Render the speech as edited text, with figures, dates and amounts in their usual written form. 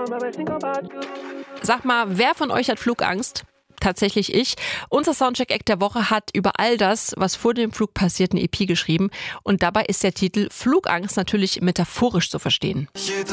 Sag mal, wer von euch hat Flugangst? Tatsächlich ich. Unser Soundcheck-Act der Woche hat über all das, was vor dem Flug passiert, eine EP geschrieben. Und dabei ist der Titel Flugangst natürlich metaphorisch zu verstehen. Jede